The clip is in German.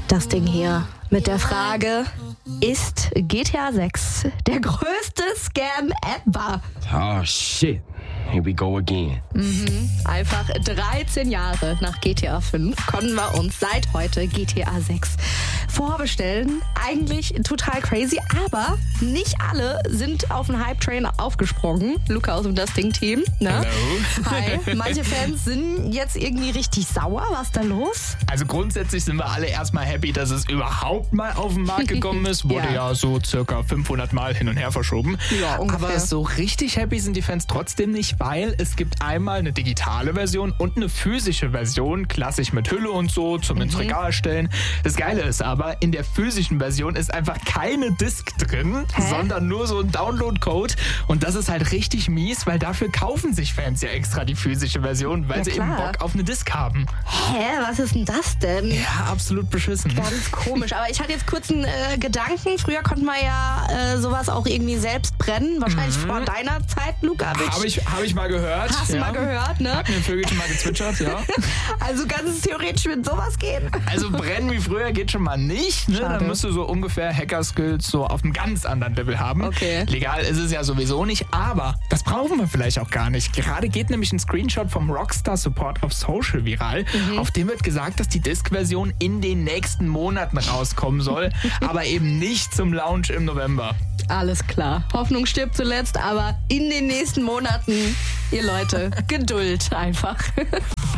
Das Ding hier mit der Frage, ist GTA 6 der größte Scam ever? Oh, shit. Here we go again. Einfach 13 Jahre nach GTA 5 konnten wir uns seit heute GTA 6 vorbestellen. Eigentlich total crazy, aber nicht alle sind auf den Hype-Train aufgesprungen. Luca aus dem Das Ding-Team. Ne? Hello. Hi. Manche Fans sind jetzt irgendwie richtig sauer. Was ist da los? Also grundsätzlich sind wir alle erstmal happy, dass es überhaupt mal auf den Markt gekommen ist. Wurde ja so circa 500 Mal hin und her verschoben. Ja, ungefähr. Aber so richtig happy sind die Fans trotzdem nicht, weil es gibt einmal eine digitale Version und eine physische Version, klassisch mit Hülle und so, zum ins Regal stellen. Das Geile ist aber, in der physischen Version ist einfach keine Disc drin, sondern nur so ein Download-Code. Und das ist halt richtig mies, weil dafür kaufen sich Fans ja extra die physische Version, weil sie eben klar. Bock auf eine Disc haben. Hä, was ist denn das denn? Ja, absolut beschissen. Ganz komisch. Aber ich hatte jetzt kurz einen Gedanken. Früher konnte man ja sowas auch irgendwie selbst brennen. Wahrscheinlich vor deiner Zeit, Luca. Hab ich mal gehört. Hast du mal gehört, ne? Hat mir ein Vögelchen mal gezwitschert, ja. Also kann es theoretisch mit sowas gehen? Also brennen wie früher geht schon mal nicht, ne? Schade. Dann musst du so ungefähr Hacker-Skills so auf einem ganz anderen Level haben. Okay. Legal ist es ja sowieso nicht, aber das brauchen wir vielleicht auch gar nicht. Gerade geht nämlich ein Screenshot vom Rockstar Support auf Social viral, auf dem wird gesagt, dass die Disk-Version in den nächsten Monaten rauskommen soll, aber eben nicht zum Launch im November. Alles klar. Hoffnung stirbt zuletzt, aber in den nächsten Monaten, ihr Leute, Geduld einfach.